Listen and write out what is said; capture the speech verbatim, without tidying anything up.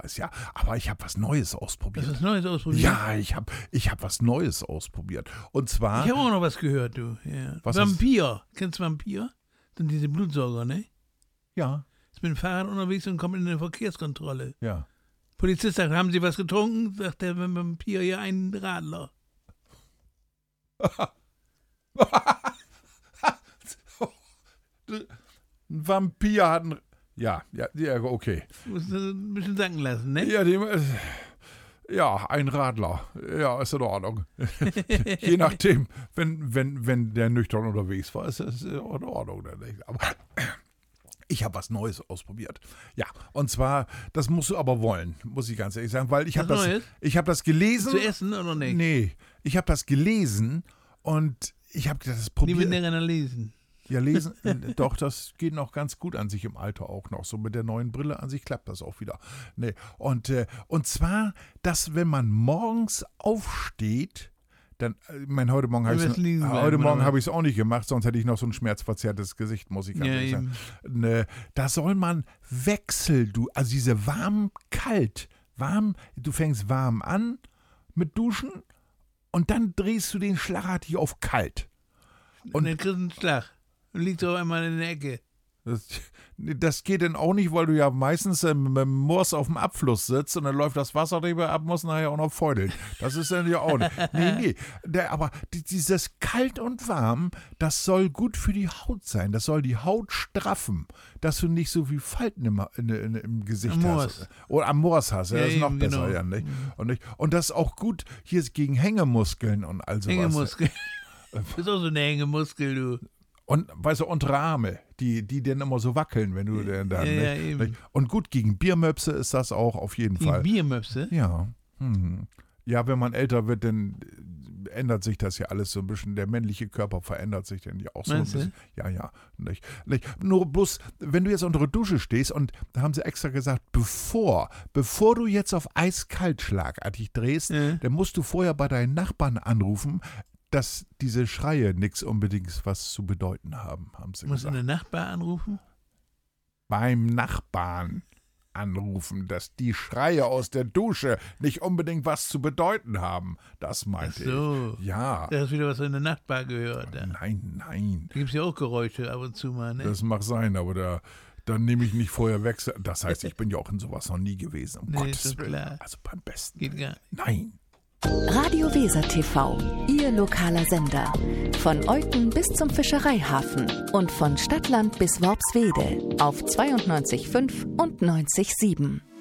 weiß, ja. Aber ich habe was Neues ausprobiert. Hast du was Neues ausprobiert? Ja, ich habe ich hab was Neues ausprobiert. Und zwar... Ich habe auch noch was gehört, du. Ja. Was Vampir. Kennst du Vampir? Das sind diese Blutsauger, ne? Ja, Ich bin mit dem Fahrrad unterwegs und komme in eine Verkehrskontrolle. ja. Polizist sagt, haben Sie was getrunken? Sagt der Vampir, ja, einen Radler. Ein Vampir hat ein... Ja, ja, ja, okay. Musst du ein bisschen sacken lassen, ne? Ja, dem, ja, ein Radler. Ja, ist in Ordnung. Je nachdem, wenn, wenn, wenn der nüchtern unterwegs war, ist das in Ordnung. Aber ich habe was Neues ausprobiert. Ja, und zwar, das musst du aber wollen, muss ich ganz ehrlich sagen, weil ich habe Was das, Neues? ich habe das gelesen. Zu essen oder nicht? Nee, ich habe das gelesen und ich habe gedacht, das Die mit probiert. der lesen. Ja, lesen, äh, doch, das geht noch ganz gut an sich im Alter auch noch. So mit der neuen Brille an sich klappt das auch wieder. Nee. Und, äh, und zwar, dass wenn man morgens aufsteht, dann, äh, mein, heute Morgen habe ich Wenn wir es liegen bleiben, heute Morgen oder habe ich es auch nicht gemacht, sonst hätte ich noch so ein schmerzverzerrtes Gesicht, muss ich ganz Ja, ehrlich sagen. eben. Ne, da soll man Wechsel, du, also diese warm-kalt, warm, du fängst warm an mit Duschen und dann drehst du den schlagartig auf kalt. Und dann kriegst du einen Schlag. Und liegt auf einmal in der Ecke. Das, das geht dann auch nicht, weil du ja meistens äh, mit dem Moors auf dem Abfluss sitzt und dann läuft das Wasser drüber ab, muss nachher auch noch feudeln. Das ist dann ja auch nicht. Nee, nee. Der, aber dieses kalt und warm, das soll gut für die Haut sein. Das soll die Haut straffen, dass du nicht so viel Falten im, in, in, im Gesicht Am hast. Moors. Oder am Moors hast. Ja, Ja, das ist noch eben, besser. genau. Ja, nicht? Und, nicht? Und das ist auch gut hier gegen Hängemuskeln und all sowas. Hängemuskel. Du bist auch so eine Hängemuskel, du. Und, weißt du, untere Arme, die, die dann immer so wackeln, wenn du dann, dann Ja, ja, nicht? eben. Und gut, gegen Biermöpse ist das auch auf jeden Die Fall. Biermöpse. Ja. Hm. Ja, wenn man älter wird, dann ändert sich das ja alles so ein bisschen. Der männliche Körper verändert sich dann ja auch so ein Meinst du? bisschen. Ja, ja. Nicht, nicht. Nur bloß, wenn du jetzt unter der Dusche stehst und da haben sie extra gesagt, bevor, bevor du jetzt auf eiskalt schlagartig drehst, Ja. dann musst du vorher bei deinen Nachbarn anrufen, dass diese Schreie nichts unbedingt was zu bedeuten haben, haben sie Musst du gesagt. einen Nachbar anrufen? Beim Nachbarn anrufen, dass die Schreie aus der Dusche nicht unbedingt was zu bedeuten haben. Das Ach meinte so. ich. Ja. Da hast du wieder was in der Nachbar gehört. Da, Nein, nein. da gibt es ja auch Geräusche ab und zu mal, ne? Das mag sein, aber da, da nehme ich nicht vorher weg. Das heißt, ich bin ja auch in sowas noch nie gewesen. Um Nee, Gottes ist doch Willen. klar. Also beim besten. Geht gar nicht. Nein. Radio Weser T V, Ihr lokaler Sender. Von Eupen bis zum Fischereihafen und von Stadtland bis Worpswede auf zweiundneunzig Komma fünf und neunzig Komma sieben.